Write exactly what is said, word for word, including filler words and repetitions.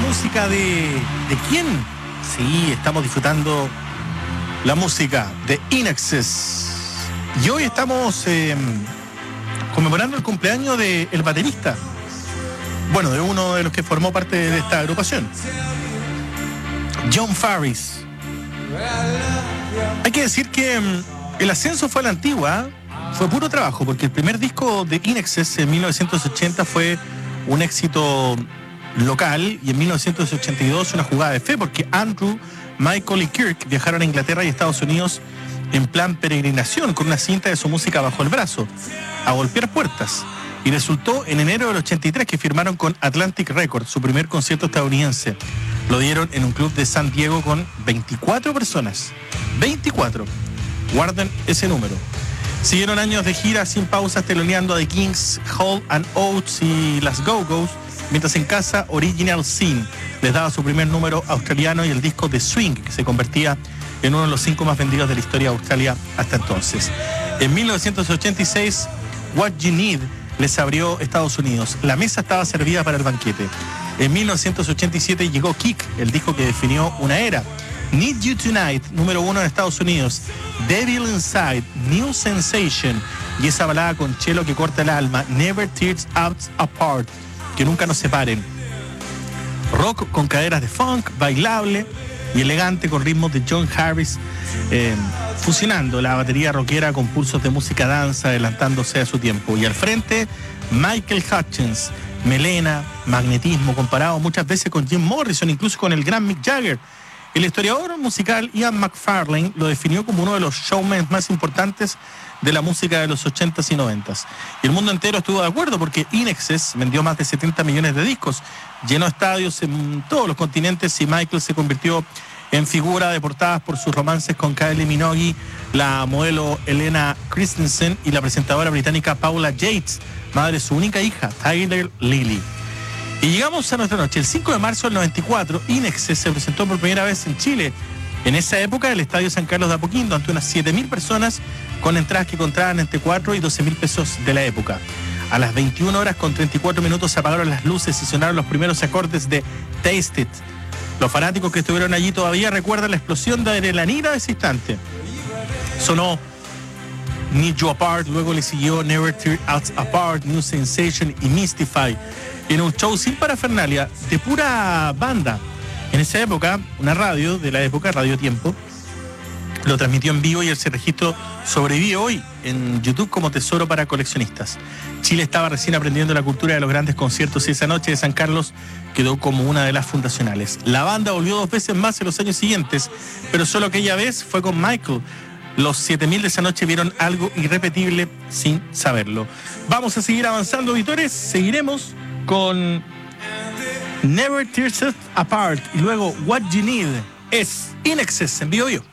música de... ¿De quién? Sí, estamos disfrutando la música de In Excess. Y hoy estamos eh, conmemorando el cumpleaños del baterista. Bueno, de uno de los que formó parte de esta agrupación, Jon Farriss. Hay que decir que um, el ascenso fue a la antigua, ¿eh? Fue puro trabajo, porque el primer disco de In Excess en mil novecientos ochenta fue un éxito local, y en mil novecientos ochenta y dos una jugada de fe, porque Andrew, Michael y Kirk viajaron a Inglaterra y Estados Unidos en plan peregrinación, con una cinta de su música bajo el brazo, a golpear puertas. Y resultó en enero del ochenta y tres que firmaron con Atlantic Records su primer concierto estadounidense. Lo dieron en un club de San Diego con veinticuatro personas. veinticuatro. Guarden ese número. Siguieron años de gira sin pausas, teloneando a The Kings, Hall and Oates y las Go-Go's, mientras en casa Original Sin les daba su primer número australiano y el disco de Swing, que se convertía en uno de los cinco más vendidos de la historia de Australia hasta entonces. En mil novecientos ochenta y seis, What You Need les abrió Estados Unidos. La mesa estaba servida para el banquete. En mil novecientos ochenta y siete llegó Kick, el disco que definió una era. Need You Tonight, número uno en Estados Unidos. Devil Inside, New Sensation, y esa balada con cello que corta el alma, Never Tears Us Apart, que nunca nos separen. Rock con caderas de funk, bailable y elegante, con ritmos de Jon Farriss, eh, fusionando la batería rockera con pulsos de música danza, adelantándose a su tiempo. Y al frente, Michael Hutchence, melena, magnetismo, comparado muchas veces con Jim Morrison, incluso con el gran Mick Jagger. El historiador musical Ian McFarlane lo definió como uno de los showmen más importantes de la música de los ochentas y noventas. Y el mundo entero estuvo de acuerdo, porque In Excess vendió más de setenta millones de discos, llenó estadios en todos los continentes, y Michael se convirtió en figura de portadas por sus romances con Kylie Minogue, la modelo Helena Christensen y la presentadora británica Paula Yates, madre de su única hija, Tyler Lily. Y llegamos a nuestra noche. El cinco de marzo del noventa y cuatro, In Excess se presentó por primera vez en Chile. En esa época, el Estadio San Carlos de Apoquindo, ante unas siete mil personas, con entradas que contaban entre cuatro y doce mil pesos de la época. A las veintiuna horas con treinta y cuatro minutos se apagaron las luces y sonaron los primeros acordes de Taste It. Los fanáticos que estuvieron allí todavía recuerdan la explosión de adrenalina de ese instante. Sonó Need You Apart, luego le siguió Never Tear Us Apart, New Sensation y Mystify, en un show sin parafernalia, de pura banda. En esa época, una radio de la época, Radio Tiempo, lo transmitió en vivo, y ese registro sobrevive hoy en YouTube como tesoro para coleccionistas. Chile estaba recién aprendiendo la cultura de los grandes conciertos, y esa noche de San Carlos quedó como una de las fundacionales. La banda volvió dos veces más en los años siguientes, pero solo aquella vez fue con Michael. Los siete mil de esa noche vieron algo irrepetible sin saberlo. Vamos a seguir avanzando, auditores. Seguiremos con Never Tears Us Apart, y luego What You Need. Es In Excess en Vivo Vivo.